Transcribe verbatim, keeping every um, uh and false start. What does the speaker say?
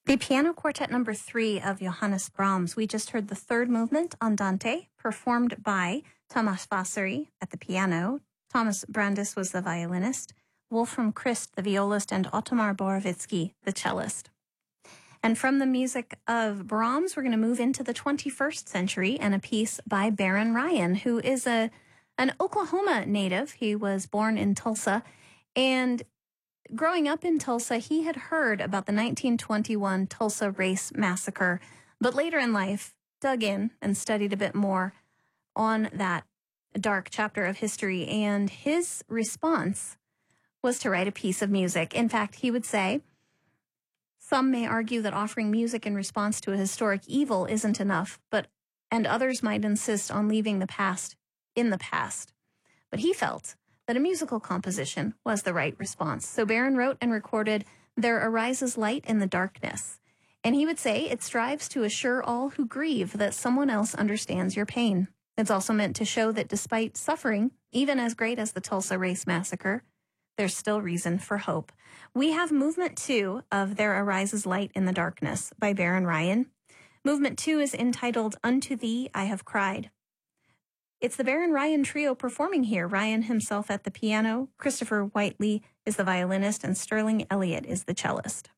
The Piano Quartet number three of Johannes Brahms. We just heard the third movement, Andante, performed by Thomas Vasari at the piano. Thomas Brandis was the violinist, Wolfram Christ the violist, and Ottomar Borowiecki the cellist. And from the music of Brahms, we're going to move into the twenty-first century and a piece by Baron Ryan, who is a an Oklahoma native. He was born in Tulsa, and growing up in Tulsa, he had heard about the nineteen twenty-one Tulsa Race Massacre, but later in life dug in and studied a bit more on that dark chapter of history, and his response was to write a piece of music. In fact, he would say, some may argue that offering music in response to a historic evil isn't enough, but and others might insist on leaving the past in the past. But he felt that a musical composition was the right response. So Baron wrote and recorded There Arises Light in the Darkness. And he would say it strives to assure all who grieve that someone else understands your pain. It's also meant to show that despite suffering, even as great as the Tulsa Race Massacre, there's still reason for hope. We have movement two of There Arises Light in the Darkness by Baron Ryan. Movement two is entitled Unto Thee I Have Cried. It's the Baron Ryan Trio performing here. Ryan himself at the piano, Christopher Whiteley is the violinist, and Sterling Elliott is the cellist.